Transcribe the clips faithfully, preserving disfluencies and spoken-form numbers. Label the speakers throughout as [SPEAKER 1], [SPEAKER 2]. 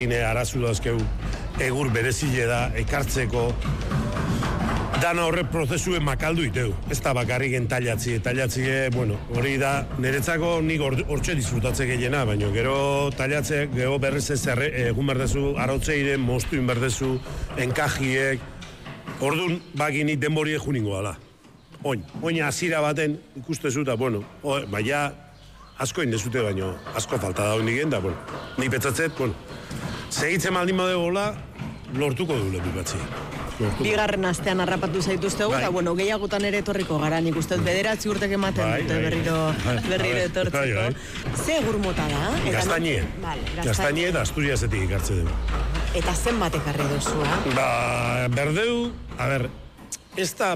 [SPEAKER 1] Hine arazu dazkeu egur berezile da, ekartzeko, dana horre prozesue makaldu iteu. Ez da bakarrik entailatzi, entailatzi, bueno, hori da, niretzako nik hortxe disfrutatze gehiena, baina gero tailatze, gero berrez ez egun berdezu, arotzeire, moztuin berdezu, enkajiek, orduan baginit denbori egun ingo ala. Oin, oin azira baten ikustezu eta, bueno, baina asko indezute, baina asko falta da hori nigen da, bueno, ni petzatzet, bueno, segitzen maldin badegola, lortuko du lepi batzi.
[SPEAKER 2] Bigarren astean harrapatu zaituztegu, eta bueno, gehiagotan ere etorriko gara, nik uste bederatzi urtek ematen dute berriro berriro etortzeko. Ze egur mota da?
[SPEAKER 1] Gaztainie. Gaztainie eta Asturiasetik ikartze dugu.
[SPEAKER 2] Eta zenbat ekarri duzu, ha?
[SPEAKER 1] Ba, berdeu, a ber, ez da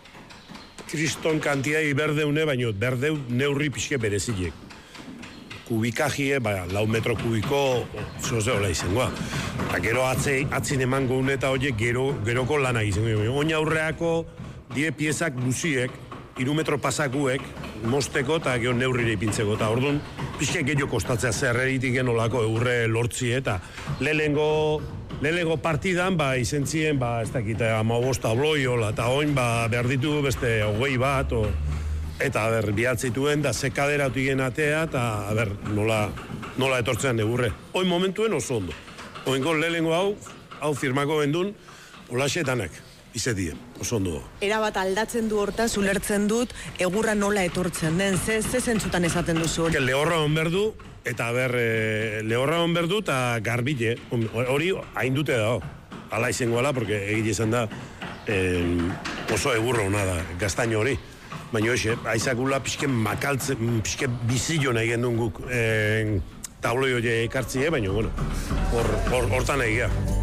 [SPEAKER 1] kriston kantiai berdeune, baino berdeu neurri pixke berezilek. Kubikajie, ba, lau metro kubiko, zoze hola izangoa. Eta gero atzin eman goune eta horiek gero, geroko lanak izango. Oin aurreako die piezak luziek, iru metro pasakuek, mosteko eta gero neurrire ipintzeko. Eta orduan, pixke gehiago kostatzea zerreritik genolako eurre lortzi eta lehengo lehengo partidan, ba, izentzien, ba, ez dakita, amabost tabloi hola, eta oin, ba, behar ditu beste hogei bat, o, eta, ber, bihatzituen, da sekadera otien atea, eta, ber, nola, nola etortzean egurre. Oin momentuen oso ondo. Oingo lehengo hau, hau firmako bendun, olaxetanak, izetien, oso ondo.
[SPEAKER 2] Erabat aldatzen du hortaz, ulertzen dut, egurra nola etortzen den, ze, ze zentzutan esaten duzu hori?
[SPEAKER 1] Lehorra hon berdu, eta ber, e, lehorra hon berdu, eta garbile, hori hain dute da, ala izango ala, porque egite izan da, eh, oso egurra hona da, gaztaino hori. Baina hoxe, aizakula pixke makaltzen, pixke bizillo nahi gendun guk, eh, tabloi hori ekartzie, baina, bueno, hortan hor, egia.